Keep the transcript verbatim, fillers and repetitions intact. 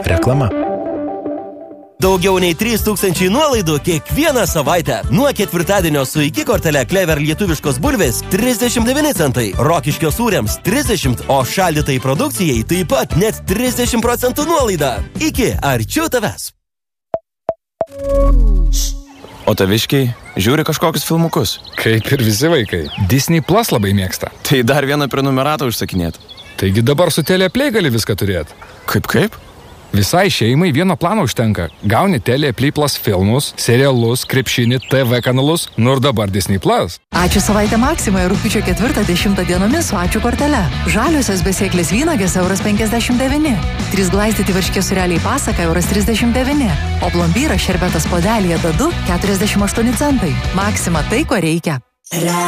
Reklama. Daugiau nei trys tūkstančiai nuolaidų kiekvieną savaitę. Nuo ketvirtadienio su iki kortele Clever lietuviškos bulvės trisdešimt devyni centai, Rokiškio sūriams trisdešimt, o šaldytai produkcijai taip pat net trisdešimt procentų nuolaida. Iki arčiau tavęs. O taviškiai žiūri kažkokius filmukus. Kaip ir visi vaikai. Disney Plus labai mėgsta. Tai dar vieną prenumeratą užsakinėt. Taigi dabar su Teleplay gali viską turėt. Kaip kaip? Visai šeimai vieno plano užtenka. Gauni Teleplay Plus filmus, serialus, krepšinį, T V kanalus, nu ir dabar Disney Plus. Ačiū savaitę Maksimoje rugpjūčio ketvirtą dešimtą dienomis su Ačiū kortele. Žaliosios besėklės vynagės euras penkiasdešimt devyni. Trys glaistyti varškės sūreliai pasaka euras trisdešimt devyni. O plombyras šerbetas podelyje dadu keturiasdešimt aštuoni centai. Maksima tai, ko reikia.